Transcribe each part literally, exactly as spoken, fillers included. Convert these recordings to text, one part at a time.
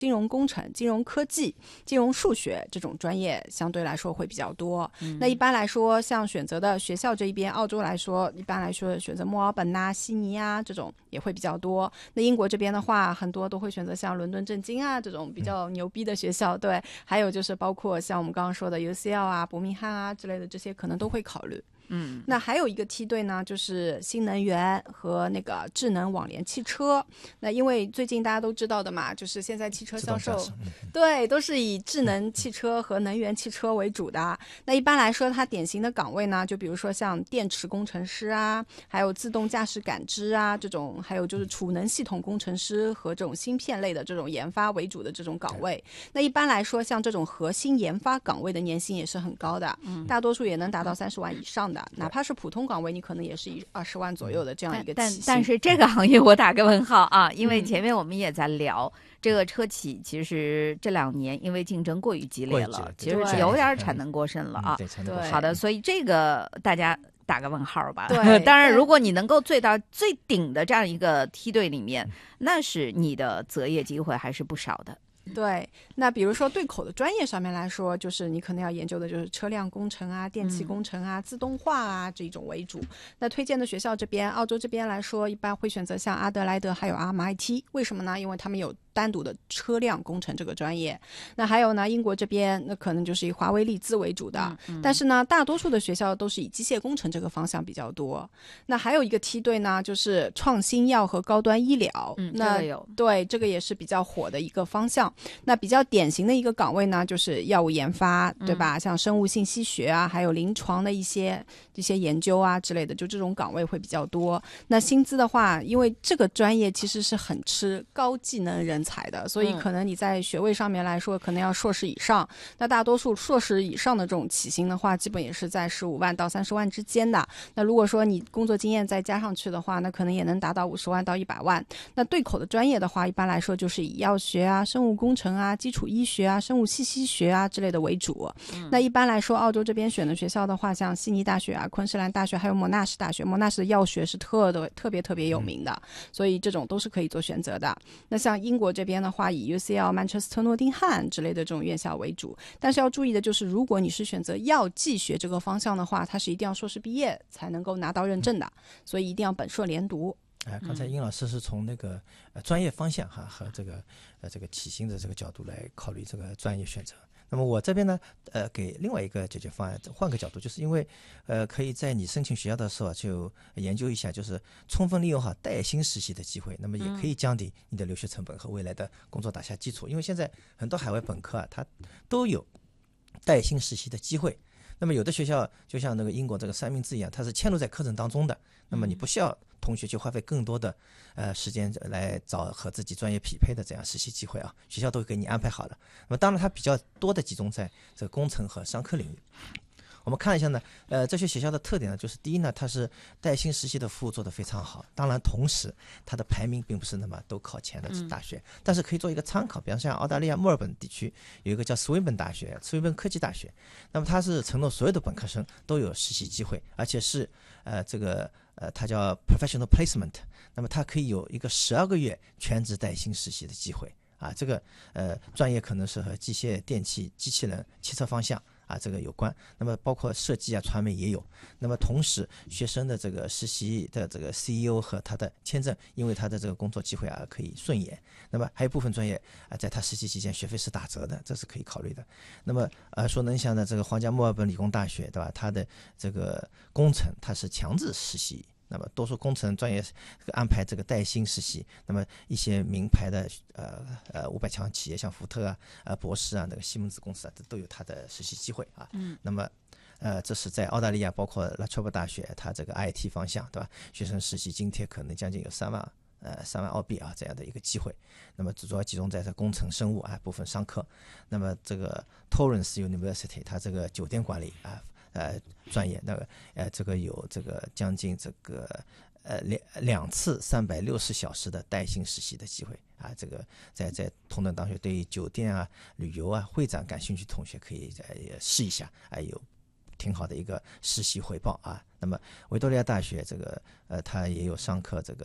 金融工程、金融科技、金融数学这种专业相对来说会比较多。嗯、那一般来说，像选择的学校这一边，澳洲来说，一般来说选择墨尔本啊、悉尼啊这种也会比较多。那英国这边的话，很多都会选择像伦敦政经啊这种比较牛逼的学校，对。还有就是包括像我们刚刚说的 U C L 啊、伯明翰啊之类的，这些可能都会考虑。嗯，那还有一个梯队呢，就是新能源和那个智能网联汽车。那因为最近大家都知道的嘛，就是现在汽车销售，对，都是以智能汽车和能源汽车为主的。那一般来说，它典型的岗位呢，就比如说像电池工程师啊，还有自动驾驶感知啊这种，还有就是储能系统工程师和这种芯片类的这种研发为主的这种岗位。那一般来说，像这种核心研发岗位的年薪也是很高的，嗯、大多数也能达到三十万以上的。哪怕是普通岗位，你可能也是以二十万左右的这样一个起薪。 但但是这个行业我打个问号啊，因为前面我们也在聊、嗯、这个车企，其实这两年因为竞争过于激烈了，其实有点产能过剩了啊。 对， 好的，所以这个大家打个问号吧。 对， 当然，如果你能够最到最顶的这样一个梯队里面，那是你的择业机会还是不少的。 对，那比如说对口的专业上面来说，就是你可能要研究的就是车辆工程啊、电气工程啊、嗯、自动化啊这种为主。那推荐的学校这边，澳洲这边来说，一般会选择像阿德莱德还有 M I T。为什么呢？因为他们有单独的车辆工程这个专业。那还有呢，英国这边那可能就是以华为利兹为主的、嗯嗯、但是呢大多数的学校都是以机械工程这个方向比较多。那还有一个梯队呢，就是创新药和高端医疗。 嗯， 那、 这个有， 对，这个也是比较火的一个方向。那比较典型的一个岗位呢，就是药物研发，对吧、嗯、像生物信息学啊，还有临床的一些这些研究啊之类的，就这种岗位会比较多。那薪资的话，因为这个专业其实是很吃高技能人才的，所以可能你在学位上面来说可能要硕士以上、嗯、那大多数硕士以上的这种起薪的话，基本也是在十五万到三十万之间的。那如果说你工作经验再加上去的话，那可能也能达到五十万到一百万。那对口的专业的话，一般来说就是以药学啊、生物工程啊、基础医学啊、生物信息学啊之类的为主、嗯、那一般来说澳洲这边选的学校的话，像悉尼大学啊、昆士兰大学还有莫纳什大学，莫纳什的药学是特的特别特别有名的、嗯、所以这种都是可以做选择的。那像英国这边的话，以 U C L、 曼彻斯特、诺丁汉之类的这种院校为主。但是要注意的就是，如果你是选择药剂学这个方向的话，它是一定要硕士毕业才能够拿到认证的，所以一定要本硕连读。 哎，刚才殷老师是从那个、呃、专业方向哈和这个呃这个起薪的这个角度来考虑这个专业选择。那么我这边呢，呃，给另外一个解决方案，换个角度，就是因为呃可以在你申请学校的时候就研究一下，就是充分利用好带薪实习的机会，那么也可以降低你的留学成本和未来的工作打下基础。因为现在很多海外本科啊，它都有带薪实习的机会。那么有的学校就像那个英国这个三明治一样，它是嵌入在课程当中的，那么你不需要同学去花费更多的呃时间来找和自己专业匹配的这样实习机会啊，学校都给你安排好了。那么当然它比较多的集中在这个工程和商科领域。我们看一下呢，呃，这些学校的特点呢，就是第一呢，它是带薪实习的服务做得非常好，当然同时它的排名并不是那么都靠前的大学、嗯、但是可以做一个参考。比方像澳大利亚墨尔本地区有一个叫斯威本大学，斯威本科技大学，那么它是承诺所有的本科生都有实习机会，而且是呃这个呃它叫 professional placement， 那么它可以有一个十二个月全职带薪实习的机会啊，这个呃专业可能是和机械、电气、机器人、汽车方向啊，这个有关。那么包括设计啊、传媒也有。那么同时，学生的这个实习的这个 C E O 和他的签证，因为他的这个工作机会啊可以顺延。那么还有部分专业啊，在他实习期间学费是打折的，这是可以考虑的。那么呃，说能想的这个皇家墨尔本理工大学，对吧？它的这个工程它是强制实习。那么多数工程专业安排这个带薪实习，那么一些名牌的呃呃五百强企业，像福特啊、呃博士啊、那个西门子公司啊，这都有它的实习机会啊。嗯。那么呃，这是在澳大利亚，包括拉特伯大学，它这个 I T 方向，对吧？学生实习津贴可能将近有三万呃三万澳币啊这样的一个机会。那么主要集中在这工程、生物啊部分商科。那么这个 Torrens University 它这个酒店管理啊。呃，专业那个呃，这个有这个将近这个呃两两次三百六十小时的带薪实习的机会啊，这个在在同等大学对于酒店啊、旅游啊、会展感兴趣的同学可以呃试一下啊，有挺好的一个实习回报啊。那么维多利亚大学这个呃，它也有上课这个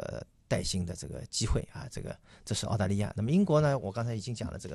带薪的这个机会啊，这个这是澳大利亚。那么英国呢，我刚才已经讲了这个